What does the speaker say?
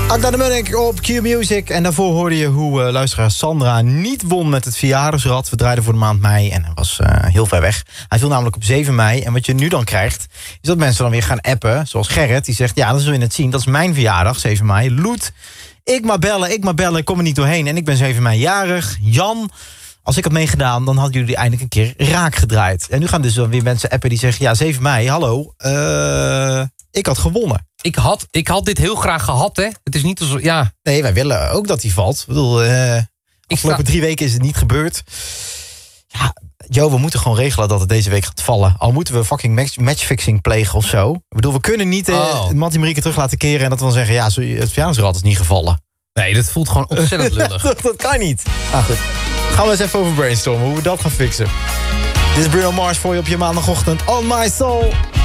Agda de Munnik op Q-Music. En daarvoor hoorde je hoe luisteraar Sandra niet won met het verjaardagsrad. We draaiden voor de maand mei en hij was heel ver weg. Hij viel namelijk op 7 mei. En wat je nu dan krijgt, is dat mensen dan weer gaan appen. Zoals Gerrit, die zegt, ja, dan zul je het zien. Dat is mijn verjaardag, 7 mei. Loet, ik maar bellen, ik kom er niet doorheen. En ik ben 7 mei jarig. Jan, als ik had meegedaan, dan hadden jullie eindelijk een keer raak gedraaid. En nu gaan dus dan weer mensen appen die zeggen, ja, 7 mei, hallo, ik had gewonnen. Ik had dit heel graag gehad, hè. Het is niet zo, ja. Nee, wij willen ook dat hij valt. Ik bedoel, afgelopen 3 weken is het niet gebeurd. Ja, Joe, we moeten gewoon regelen dat het deze week gaat vallen. Al moeten we fucking matchfixing plegen of zo. Ik bedoel, we kunnen niet Mattie Marieke terug laten keren en dat we dan zeggen, ja, het verjaardagsrad is niet gevallen. Nee, dat voelt gewoon ontzettend lullig. dat kan niet. Ah, goed. Gaan we eens even over brainstormen, hoe we dat gaan fixen. Dit is Bruno Mars voor je op je maandagochtend. On My Soul.